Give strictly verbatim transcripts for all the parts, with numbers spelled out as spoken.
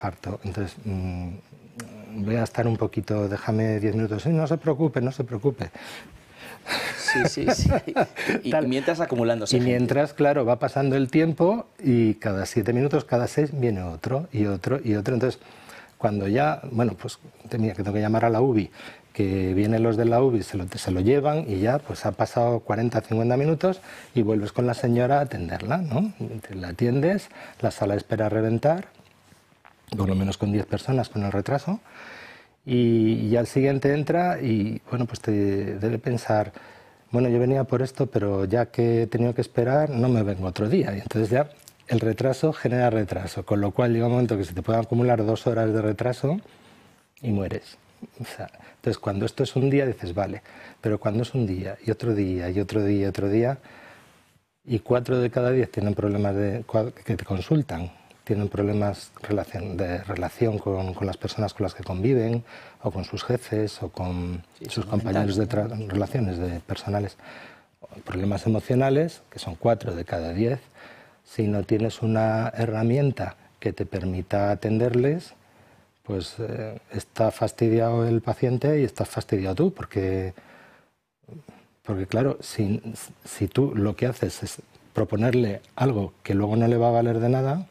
Parto. Entonces, mmm, voy a estar un poquito, déjame diez minutos. Sí, no se preocupe, no se preocupe. Sí, sí, sí. Y, y mientras acumulándose. Y mientras, gente. claro, va pasando el tiempo y cada siete minutos, cada seis, viene otro y otro y otro. Entonces, cuando ya, bueno, pues tenía que tengo que llamar a la U B I, que vienen los de la U B I, se lo, se lo llevan y ya pues ha pasado cuarenta, cincuenta minutos y vuelves con la señora a atenderla, ¿no? Te la atiendes, la sala espera a reventar, por lo menos con diez personas con el retraso, y, y al siguiente entra y, bueno, pues te debe pensar, bueno, yo venía por esto, pero ya que he tenido que esperar, no me vengo otro día. Y entonces ya el retraso genera retraso, con lo cual llega un momento que se te pueden acumular dos horas de retraso y mueres. O sea, entonces, cuando esto es un día, dices, vale, pero cuando es un día y otro día y otro día y otro día, y cuatro de cada diez tienen problemas de, que te consultan, tienen problemas de relación con, con las personas con las que conviven, o con sus jefes, o con sí, sus compañeros de relaciones de personales, problemas emocionales, que son cuatro de cada diez, si no tienes una herramienta que te permita atenderles, pues eh, está fastidiado el paciente y estás fastidiado tú, porque, porque claro, si, si tú lo que haces es proponerle algo que luego no le va a valer de nada,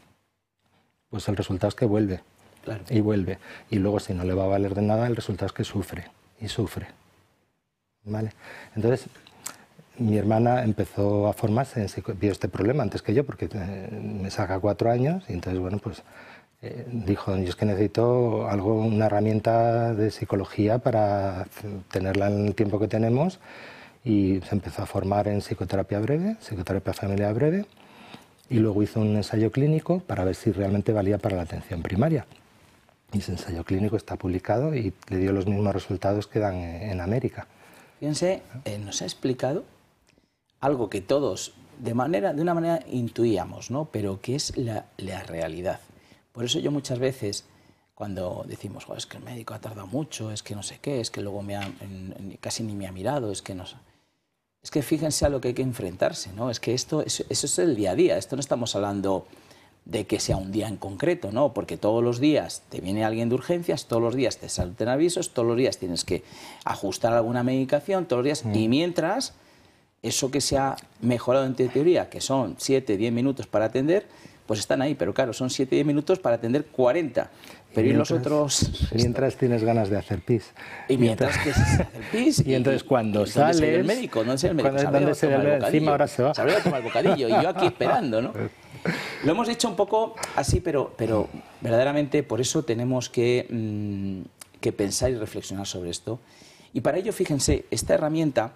pues el resultado es que vuelve, claro. y vuelve. Y luego si no le va a valer de nada, el resultado es que sufre, y sufre. ¿Vale? Entonces, mi hermana empezó a formarse, en psico... vio este problema antes que yo, porque eh, me saca cuatro años, y entonces, bueno, pues eh, dijo, yo es que necesito algo, una herramienta de psicología para tenerla en el tiempo que tenemos, y se empezó a formar en psicoterapia breve, psicoterapia familiar breve, y luego hizo un ensayo clínico para ver si realmente valía para la atención primaria. Y ese ensayo clínico está publicado y le dio los mismos resultados que dan en América. Fíjense, eh, nos ha explicado algo que todos de, manera, de una manera intuíamos, ¿no? Pero que es la, la realidad. Por eso yo muchas veces, cuando decimos, oh, es que el médico ha tardado mucho, es que no sé qué, es que luego me ha, en, en, casi ni me ha mirado, es que no sé... Es que fíjense a lo que hay que enfrentarse, ¿no? Es que esto, eso, eso es el día a día. Esto no estamos hablando de que sea un día en concreto, ¿no? Porque todos los días te viene alguien de urgencias, todos los días te salten avisos, todos los días tienes que ajustar alguna medicación, todos los días... Mm. Y mientras, eso que se ha mejorado en teoría, que son siete, diez minutos para atender, pues están ahí. Pero claro, son siete, diez minutos para atender cuarenta. Pero y, mientras, y los otros... Mientras tienes ganas de hacer pis. Y mientras que hacer pis. Y entonces cuando y, sales... ¿dónde el médico? ¿Dónde es el médico? ¿Dónde se el encima ahora se va? Se habría tomado el bocadillo y yo aquí esperando, ¿no? Lo hemos dicho un poco así, pero, pero verdaderamente por eso tenemos que, mmm, que pensar y reflexionar sobre esto. Y para ello, fíjense, esta herramienta...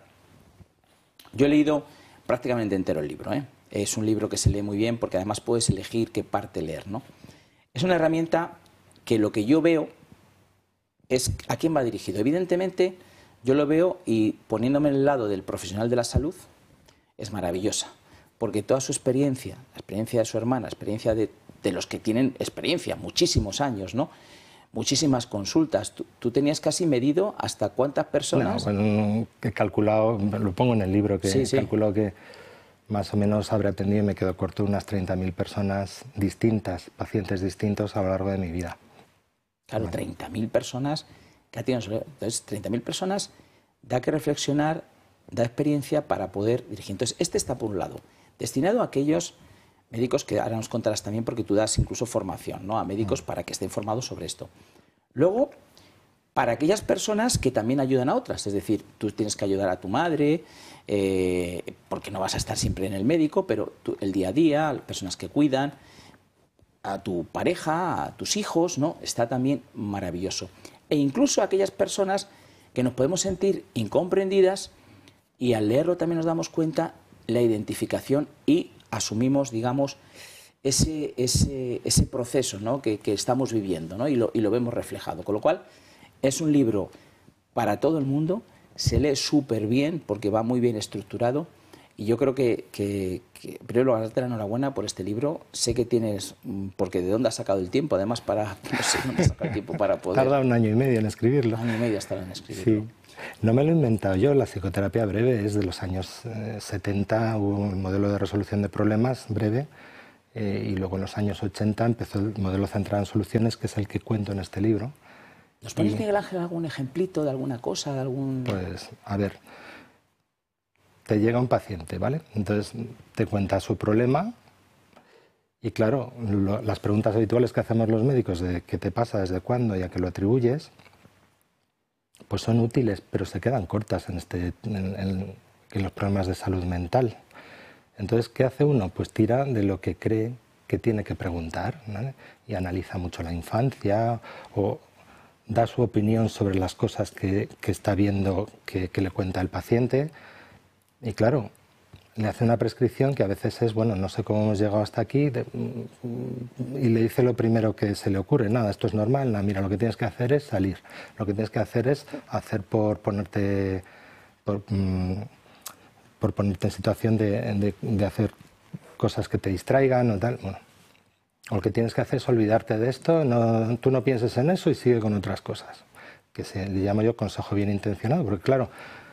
Yo he leído prácticamente entero el libro, ¿eh? Es un libro que se lee muy bien porque además puedes elegir qué parte leer, ¿no? Es una herramienta que lo que yo veo es a quién va dirigido. Evidentemente, yo lo veo y poniéndome en el lado del profesional de la salud, es maravillosa, porque toda su experiencia, la experiencia de su hermana, la experiencia de, de los que tienen experiencia, muchísimos años, ¿no? Muchísimas consultas. Tú, tú tenías casi medido hasta cuántas personas... No, bueno, he calculado, lo pongo en el libro, que sí, sí. he calculado que más o menos habré atendido y me quedo corto unas treinta mil personas distintas, pacientes distintos a lo largo de mi vida. Claro, bueno. treinta mil personas que tienen... Entonces, treinta mil personas da que reflexionar, da experiencia para poder dirigir. Entonces, este está por un lado, destinado a aquellos médicos que ahora nos contarás también porque tú das incluso formación, ¿no? A médicos mm. para que estén formados sobre esto. Luego, para aquellas personas que también ayudan a otras, es decir, tú tienes que ayudar a tu madre, eh, porque no vas a estar siempre en el médico, pero tú, el día a día, las personas que cuidan, a tu pareja, a tus hijos, ¿no? Está también maravilloso. E incluso aquellas personas que nos podemos sentir incomprendidas y al leerlo también nos damos cuenta la identificación y asumimos, digamos, ese, ese, ese proceso, ¿no? que, que estamos viviendo, ¿no? y, lo, y lo vemos reflejado. Con lo cual, es un libro para todo el mundo, se lee súper bien porque va muy bien estructurado y yo creo que, que, que primero, darte la enhorabuena por este libro. Sé que tienes, porque ¿de dónde has sacado el tiempo? Además, para, no sé dónde has sacado el tiempo para poder... Tarda un año y medio en escribirlo. Un año y medio has tardado en escribirlo. Sí. No me lo he inventado yo, la psicoterapia breve es de los años eh, setenta, hubo un modelo de resolución de problemas breve eh, y luego en los años ochenta empezó el modelo centrado en soluciones, que es el que cuento en este libro. ¿Nos pones, Miguel Ángel, algún ejemplito de alguna cosa, de algún...? Pues, a ver, te llega un paciente, ¿vale? Entonces te cuenta su problema y, claro, lo, las preguntas habituales que hacemos los médicos de qué te pasa, desde cuándo y a qué lo atribuyes, pues son útiles, pero se quedan cortas en, este, en, en, en los problemas de salud mental. Entonces, ¿qué hace uno? Pues tira de lo que cree que tiene que preguntar, ¿vale? Y analiza mucho la infancia o da su opinión sobre las cosas que, que está viendo que, que le cuenta el paciente. Y claro, le hace una prescripción que a veces es, bueno, no sé cómo hemos llegado hasta aquí, de, y le dice lo primero que se le ocurre, nada, esto es normal, nada, mira, lo que tienes que hacer es salir, lo que tienes que hacer es hacer por ponerte, por, mm, por ponerte en situación de, de, de hacer cosas que te distraigan o tal, bueno, o lo que tienes que hacer es olvidarte de esto, no, tú no pienses en eso y sigue con otras cosas, que se le llamo yo consejo bien intencionado, porque claro,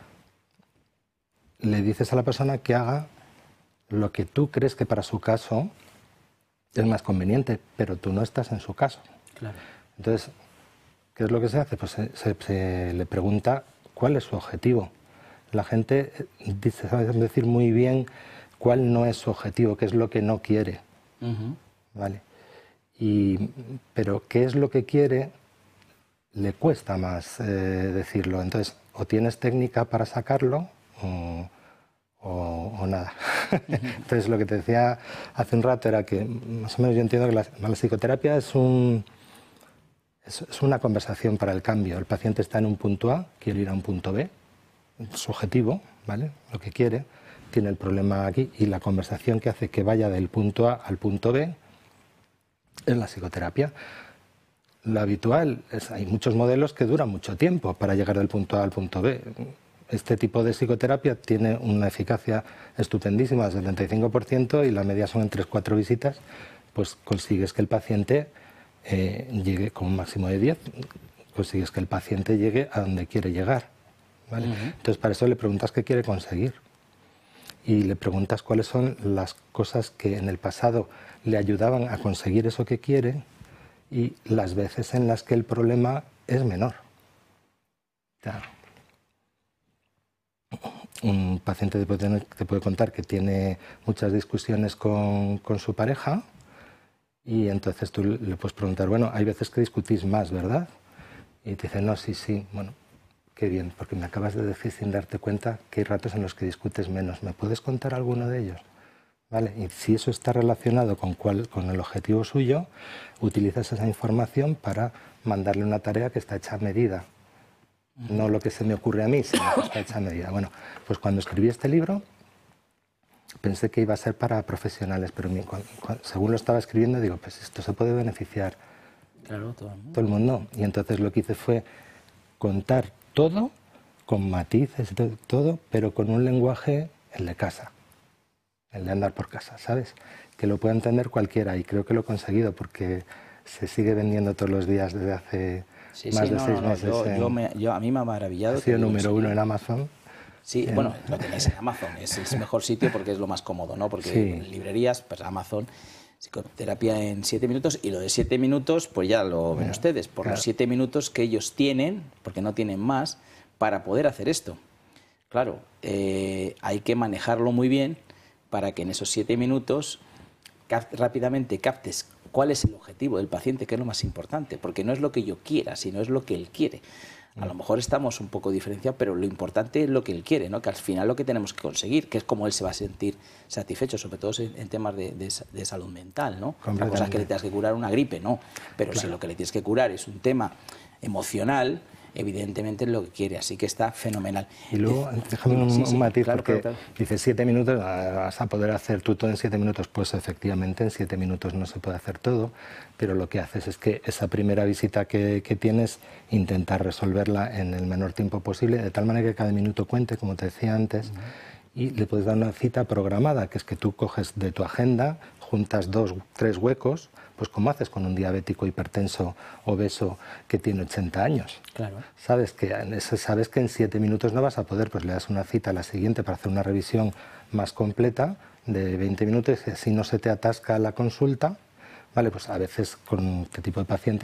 le dices a la persona que haga lo que tú crees que para su caso es más conveniente, pero tú no estás en su caso. Claro. Entonces, ¿qué es lo que se hace? Pues se, se, se le pregunta cuál es su objetivo. La gente dice, sabe decir muy bien cuál no es su objetivo, qué es lo que no quiere. Uh-huh. ¿Vale? Y, pero qué es lo que quiere le cuesta más eh, decirlo. Entonces, o tienes técnica para sacarlo, O, o, o nada. Entonces, lo que te decía hace un rato era que más o menos yo entiendo que la, la psicoterapia es, un, es, es una conversación para el cambio. El paciente está en un punto A, quiere ir a un punto B, su objetivo, ¿vale? Lo que quiere, tiene el problema aquí y la conversación que hace que vaya del punto A al punto B es la psicoterapia. Lo habitual es, hay muchos modelos que duran mucho tiempo para llegar del punto A al punto B. Este tipo de psicoterapia tiene una eficacia estupendísima, del setenta y cinco por ciento, y la media son en tres cuatro visitas, pues consigues que el paciente eh, llegue con un máximo de diez, consigues que el paciente llegue a donde quiere llegar, ¿vale? Uh-huh. Entonces, para eso le preguntas qué quiere conseguir y le preguntas cuáles son las cosas que en el pasado le ayudaban a conseguir eso que quiere y las veces en las que el problema es menor. Claro. Un paciente te puede, tener, te puede contar que tiene muchas discusiones con, con su pareja y entonces tú le puedes preguntar, bueno, hay veces que discutís más, ¿verdad? Y te dice, no, sí, sí, bueno, qué bien, porque me acabas de decir sin darte cuenta que hay ratos en los que discutes menos. ¿Me puedes contar alguno de ellos? ¿Vale? Y si eso está relacionado con, cuál, con el objetivo suyo, utilizas esa información para mandarle una tarea que está hecha a medida. No lo que se me ocurre a mí, sino que está hecha a medida. Bueno, pues cuando escribí este libro pensé que iba a ser para profesionales, pero mi, cuando, cuando, según lo estaba escribiendo digo, pues esto se puede beneficiar claro, todo el mundo. todo el mundo. Y entonces lo que hice fue contar todo, con matices, todo, todo, pero con un lenguaje, el de casa, el de andar por casa, ¿sabes? Que lo pueda entender cualquiera y creo que lo he conseguido porque se sigue vendiendo todos los días desde hace... Sí, más sí, de no, seis no, meses. Yo, en... yo me, yo, a mí me ha maravillado. Ha sido número uno en Amazon. Sí, en... bueno, lo tenéis en Amazon, es el mejor sitio porque es lo más cómodo, ¿no? Porque sí. en librerías, pues Amazon, psicoterapia en siete minutos, y lo de siete minutos, pues ya lo ven bueno, ustedes, por claro. Los siete minutos que ellos tienen, porque no tienen más, para poder hacer esto. Claro, eh, hay que manejarlo muy bien para que en esos siete minutos cap rápidamente captes cuál es el objetivo del paciente, que es lo más importante, porque no es lo que yo quiera, sino es lo que él quiere. A lo mejor estamos un poco diferenciados, pero lo importante es lo que él quiere, ¿no? Que al final lo que tenemos que conseguir, que es cómo él se va a sentir satisfecho, sobre todo en temas de, de, de salud mental, ¿no? La cosa es que le tengas que curar una gripe, no, pero claro. Si lo que le tienes que curar es un tema emocional, evidentemente es lo que quiere, así que está fenomenal. Y luego, déjame un, sí, sí, un matiz, claro, porque claro, claro. dices siete minutos, vas a poder hacer tú todo en siete minutos. Pues efectivamente en siete minutos no se puede hacer todo, pero lo que haces es que esa primera visita que, que tienes, intentar resolverla en el menor tiempo posible, de tal manera que cada minuto cuente, como te decía antes, uh-huh. Y le puedes dar una cita programada, que es que tú coges de tu agenda, juntas dos, tres huecos, pues como haces con un diabético hipertenso obeso que tiene ochenta años. Claro. Sabes que, sabes que en siete minutos no vas a poder, pues le das una cita a la siguiente para hacer una revisión más completa de veinte minutos, y así no se te atasca la consulta. Vale, pues a veces con este tipo de pacientes